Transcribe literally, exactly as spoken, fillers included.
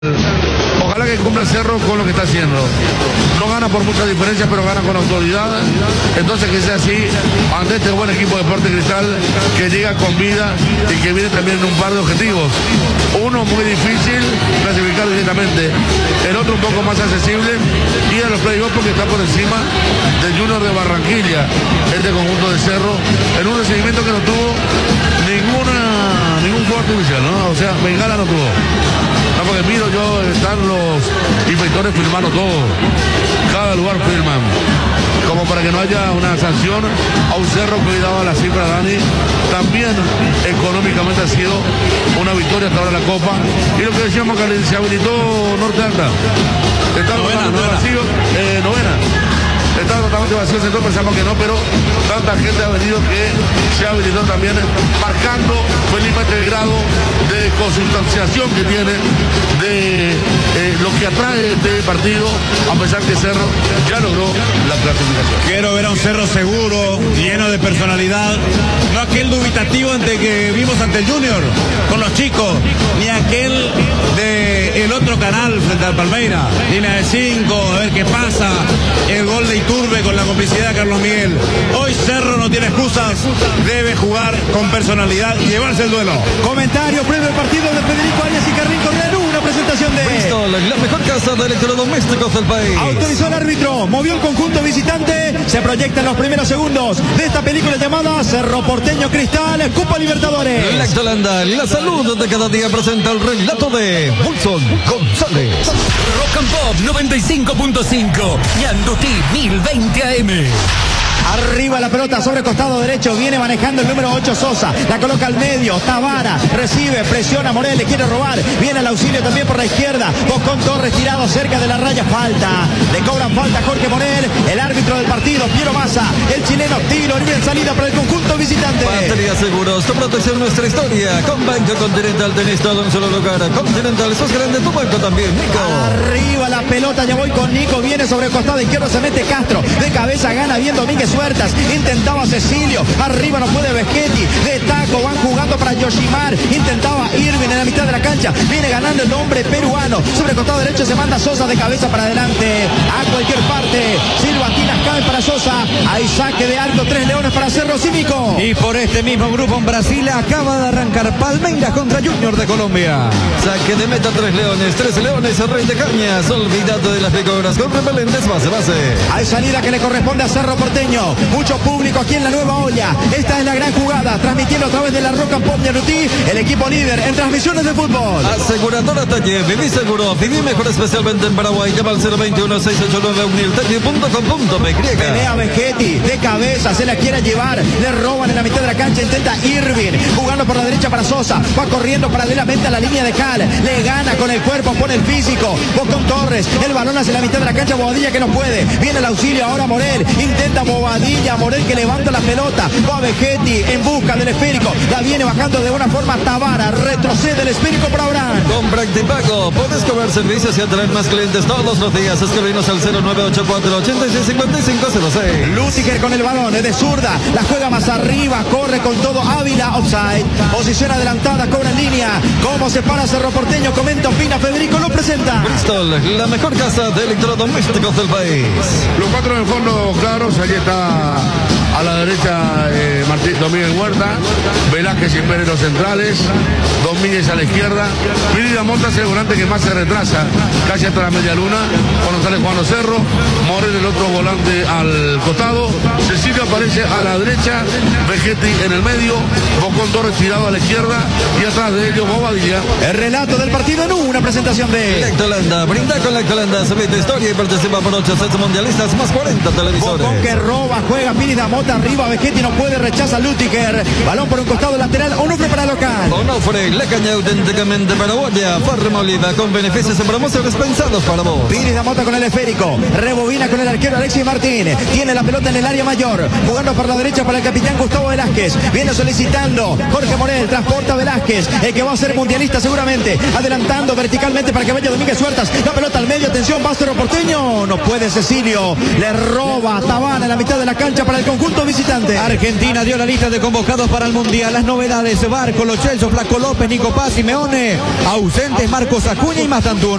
Ojalá que cumpla Cerro con lo que está haciendo. No gana por mucha diferencia, pero gana con autoridad. Entonces que sea así ante este buen equipo de Deportes Cristal que llega con vida y que viene también en un par de objetivos. Uno muy difícil, clasificar directamente. El otro un poco más accesible, ir a los playoffs porque está por encima del Junior de Barranquilla, este conjunto de Cerro, en un recibimiento que no tuvo ninguna ningún fuego artificial, ¿no? O sea, Bengala no tuvo. No, porque miro yo, están los inspectores firmando todo. Cada lugar firman. Como para que no haya una sanción a un Cerro que hoy daba la cifra, Dani. También económicamente ha sido una victoria hasta ahora en la Copa. Y lo que decíamos que se habilitó Norte Alta. Está totalmente vacío. Eh, novena. Está totalmente vacío el sector, pensamos que no, pero tanta gente ha venido que se ha habilitado también, marcando felizmente el grado de consustanciación que tiene, de eh, lo que atrae este partido, a pesar que Cerro ya logró la clasificación. Quiero ver a un Cerro seguro, lleno de personalidad, no aquel dubitativo ante que vimos ante el Junior, con los chicos, ni aquel de el otro canal frente al Palmeiras, línea de cinco, a ver qué pasa, el gol de Iturbe con la complicidad de Carlos Miguel. Hoy Cerro no tiene excusas, debe jugar con personalidad y llevarse el duelo. Comentario previo al partido de Federico Arias y Carrín Correa, una presentación de Bristol, la mejor casa de electrodomésticos del país. Autorizó el árbitro, movió el conjunto visitante, se proyectan los primeros segundos de esta película llamada Cerro Porteño Cristal, Copa Libertadores. La Holanda, la salud de cada día presenta el relato de Wilson González. Rock and Pop noventa y cinco punto cinco, Ñandutí mil veinte A M. Arriba la pelota sobre costado derecho, viene manejando el número ocho Sosa, la coloca al medio, Tavara, recibe, presiona Morel, le quiere robar, viene el auxilio también por la izquierda, Bocón Torres tirado cerca de la raya, falta, le cobran falta a Jorge Morel, el árbitro del partido, Piero Massa, el chileno, tiro libre en salida para el conjunto visitante. Batería Seguros, tu protección, nuestra historia, con Banco Continental tenés todo en un solo lugar, Continental, sos grande, tu banco también, Nico. Arriba la pelota, ya voy con Nico, viene sobre el costado izquierdo, se mete Castro, de cabeza gana bien Domínguez Huertas, intentaba Cecilio, arriba no puede Veschetti, de taco van jugando para Yoshimar, intentaba Irving en la mitad de la cancha, viene ganando el hombre peruano, sobre el costado derecho se manda Sosa de cabeza para adelante, a cualquier parte, silbatinas caen para Sosa, hay saque de arco, tres leones para Cerro Cívico. Y por este mismo grupo en Brasil acaba de arrancar Palmeiras contra Junior de Colombia. Saque de meta, tres leones, tres leones, el Rey de Cañas, olvídate de las picoras con repelentes, base, base. Hay salida que le corresponde a Cerro Porteño, mucho público aquí en la Nueva Olla, esta es la gran jugada, transmitiendo a través de la Rock and Pop Ñandutí, el equipo líder en transmisiones de fútbol. Aseguradora Talle, viví seguro, viví mejor especialmente en Paraguay, llama al cero veintiuno, seis ocho nueve, uniltalle punto com punto pe. Pelea Veschetti, de cabeza, se la quiere llevar, le roban en la mitad de la cancha, intenta Irving, jugando por la derecha para Sosa, va corriendo paralelamente a la línea de Cal, le gana con el cuerpo, pone el físico, Bocón Torres, el balón hacia la mitad de la cancha, Bobadilla que no puede, viene el auxilio ahora Morel, intenta Bobadilla, Morel que levanta la pelota, va Veschetti en busca del esférico, la viene bajando de una forma Tavara, retrocede el esférico para Abraham. Con Practipago, puedes cobrar servicios y atraer más clientes todos los días, escribinos al cero nueve ocho cuatro, ocho seis cinco cinco cero seis. Lutiger con el balón, es de zurda, la juega más arriba, corre con todo Ávila, offside, posición adelantada, cobra en línea, cómo se para Cerro Porteño, comenta, opina, Federico lo presenta. Bristol, la mejor casa de electrodomésticos del país. Los cuatro en el fondo claros, allí está a la derecha eh, Martín Domínguez Huerta, Velázquez y Pérez los centrales, Domínguez a la izquierda, Pirida Mota es el volante que más se retrasa, casi hasta la media luna, cuando sale Juan Cerro, Morel el otro volante al costado, Cecilio aparece a la derecha, Veschetti en el medio, Bocón Torres tirado a la izquierda y atrás de ellos Bobadilla. El relato del partido en una presentación de Lactolanda, brinda con Lactolanda, subite tu historia y participa por ocho sets mundialistas más cuarenta televisores. Bocón que roba, juega Pirida Mota arriba, Veschetti no puede, rechaza Lutiger, balón por un costado lateral, Onufre para local. Onufre, la caña auténticamente paraguaya, Farre Molida con beneficios en promociones pensados para vos. Pirida Mota con el esférico, rebobina con el arquero Alexis Martín, tiene la pelota en el área mayor, jugando por la derecha para el capitán Gustavo Velázquez, viene solicitando Jorge Morel, transporta Velázquez, el que va a ser mundialista seguramente, adelantando verticalmente para que vaya Domínguez Huertas, la pelota al medio, atención, va Cerro Porteño, no puede Cecilio, le roba Tabana en la mitad de la cancha para el conjunto puntos visitantes. Argentina dio la lista de convocados para el Mundial. Las novedades: Barco, Lo Celso, Flaco López, Nico Paz, Simeone. Ausentes Marcos Acuña y Mastantuono.